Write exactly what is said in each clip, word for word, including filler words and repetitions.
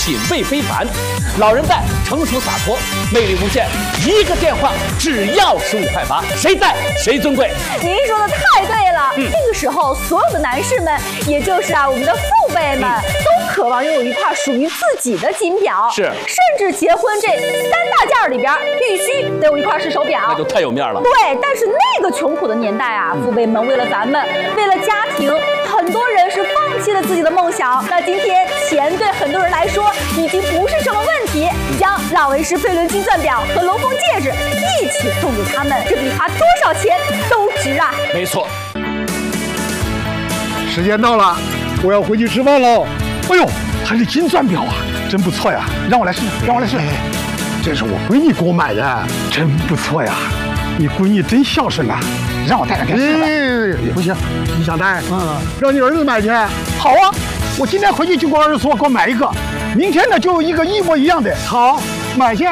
品味非凡。老人在，成熟洒脱，魅力无限。一个电话只要十五块八，谁在谁尊贵。 您说的太对了， 嗯、 这个时候所有的男士们，也就是啊我们的父辈们，嗯、都渴望拥有一块属于自己的金表。 是， 甚至结婚这三大件里边，必须得有一块是手表， 那就太有面了。 对，但是那个穷苦的年代啊，父辈们为了咱们，为了家庭，很多人是放弃了自己的梦想。那今天钱对很多人来说已经不是什么问题，将朗维诗飞轮金钻表和龙凤戒指一起送给他们，这比花多少钱都值啊！ 没错。 时间到了，我要回去吃饭喽。哎呦，还是金钻表啊，真不错呀！让我来试，让我来试。哎，这是我闺女给我买的，真不错呀。你闺女真孝顺呐，让我带着给她试吧。哎，不行，你想带？嗯，让你儿子买去。好啊，我今天回去就给我儿子说，给我买一个。明天呢，就有一个一模一样的。好，买去。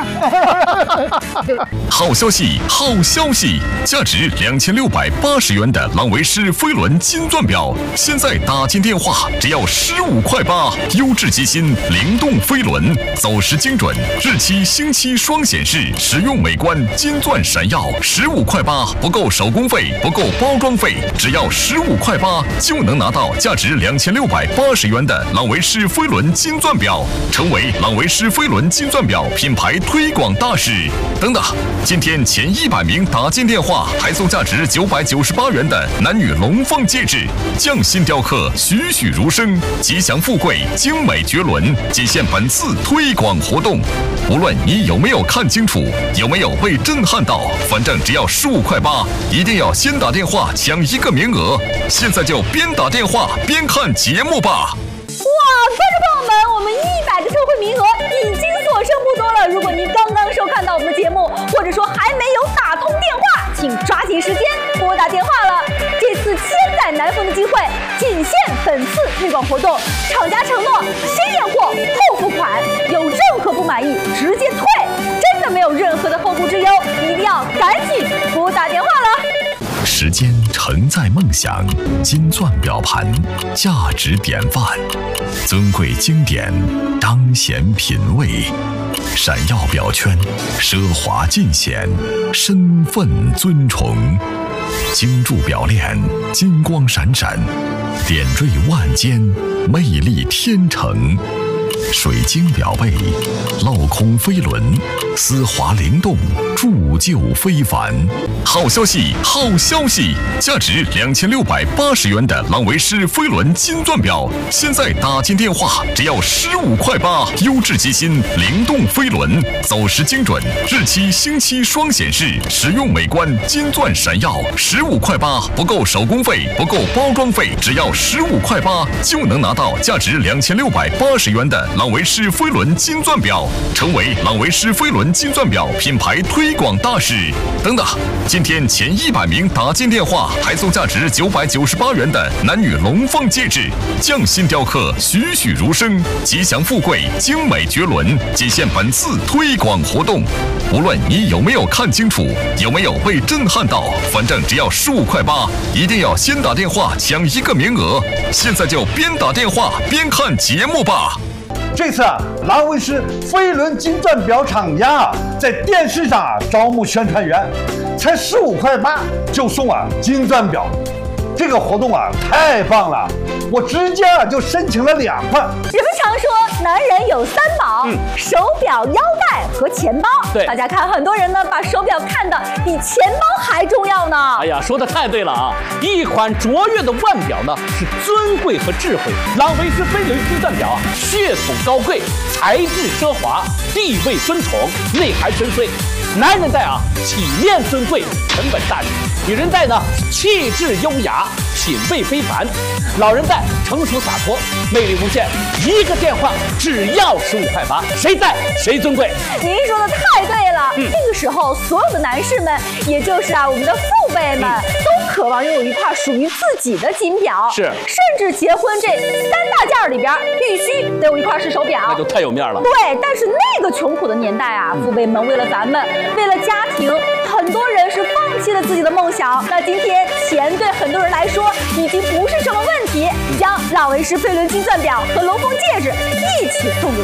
好消息，好消息！价值两千六百八十元的朗维诗飞轮金钻表，现在打进电话只要十五块八，优质机芯，灵动飞轮，走时精准，日期星期双显示，实用美观，金钻闪耀，十五块八，不够手工费，不够包装费，只要十五块八就能拿到价值两千六百八十元的朗维诗飞轮金钻表，成为朗维诗飞轮金钻表品牌推广大使。等等，今天前一百名打进电话，还送价值九百九十八元的男女龙凤戒指，匠心雕刻，栩栩如生，吉祥富贵，精美绝伦，仅限本次推广活动。无论你有没有看清楚，有没有被震撼到，反正只要十五块八，一定要先打电话抢一个名额。现在就边打电话边看节目吧。 哇，观众朋友们，我们一百个特惠名额已经所剩不多了。如果您刚刚收看到我们的节目，或者说还没有打通电话，请抓紧时间拨打电话了。这次千载难逢的机会，仅限本次推广活动，厂家承诺先验货后付款，有任何不满意直接退，真的没有任何的后顾之忧，一定要赶紧拨打电话了。 时间承载梦想，金钻表盘，价值典范，尊贵经典，彰显品味，闪耀表圈，奢华尽显，身份尊崇，精铸表链，金光闪闪，点缀万间，魅力天成。水晶表背，镂空飞轮，丝滑灵动，铸就非凡。好消息，好消息！价值两千六百八十元的朗维诗飞轮金钻表，现在打进电话只要十五块八，优质机芯，灵动飞轮，走时精准，日期星期双显示，实用美观，金钻闪耀，十五块八，不够手工费，不够包装费，只要十五块八就能拿到价值两千六百八十元的朗维诗飞轮金钻表，成为朗维诗飞轮金钻表品牌推广大使。等等，今天前一百名打进电话，还送价值九百九十八元的男女龙凤戒指，匠心雕刻，栩栩如生，吉祥富贵，精美绝伦，仅限本次推广活动。无论你有没有看清楚，有没有被震撼到，反正只要十五块八，一定要先打电话抢一个名额。现在就边打电话边看节目吧。 这次啊，朗维诗飞轮金钻表厂家在电视上啊招募宣传员，才十五块八就送啊金钻表，这个活动啊太棒了，我直接啊就申请了两块。 人们常说男人有三宝，嗯、手表、腰带和钱包。 对， 大家看，很多人呢把手表看得比钱包还重要呢。 哎呀，说的太对了啊！一款卓越的腕表呢，是尊贵和智慧。朗维诗飞轮金钻表啊，血统高贵，材质奢华，地位尊崇，内涵深邃。男人戴啊，体面尊贵，成本大气；女人戴呢，气质优雅，品味非凡。老人戴，成熟洒脱，魅力无限。一个电话只要十五块八，谁在谁尊贵。 您说的太对了， 嗯、 这个时候所有的男士们，也就是啊我们的父辈们，嗯、都渴望拥有一块属于自己的金表。 是， 甚至结婚这三大件里边，必须得有一块是手表， 那就太有面了。 对，但是那个穷苦的年代啊，父辈们为了咱们，为了家庭，很多人是放弃了自己的梦想。那今天钱对很多人来说已经不是什么问题，将朗维诗飞轮金钻表和龙凤戒指一起送给